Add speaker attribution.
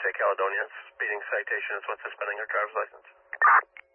Speaker 1: Caledonia. Speeding citation is what's suspending your driver's license.